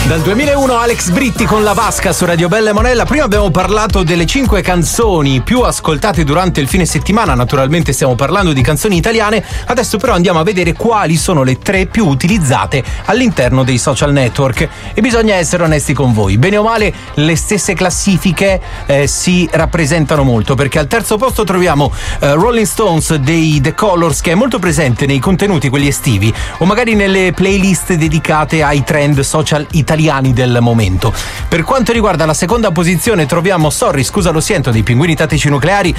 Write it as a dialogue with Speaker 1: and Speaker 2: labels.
Speaker 1: Dal 2001 Alex Britti con La Vasca su Radio Bella e Monella. Prima abbiamo parlato delle 5 canzoni più ascoltate durante il fine settimana. Naturalmente stiamo parlando di canzoni italiane. Adesso però andiamo a vedere quali sono le 3 più utilizzate all'interno dei social network. E bisogna essere onesti con voi. Bene o male, le stesse classifiche si rappresentano molto, perché al terzo posto troviamo Rolling Stones dei The Colors, che è molto presente nei contenuti, quelli estivi, o magari nelle playlist dedicate ai trend social italiani del momento. Per quanto riguarda la seconda posizione troviamo Sorry, scusa lo sento dei Pinguini Tattici Nucleari